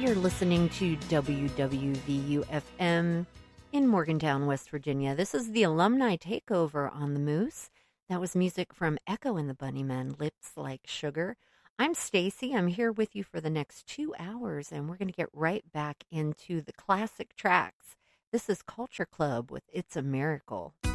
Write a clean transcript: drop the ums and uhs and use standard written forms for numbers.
You're listening to WWVU-FM in Morgantown, West Virginia. This is the Alumni Takeover on the Moose. That was music from Echo and the Bunnymen, Lips Like Sugar. I'm Stacy. I'm here with you for the next 2 hours, and we're going to get right back into the classic tracks. This is Culture Club with It's a Miracle.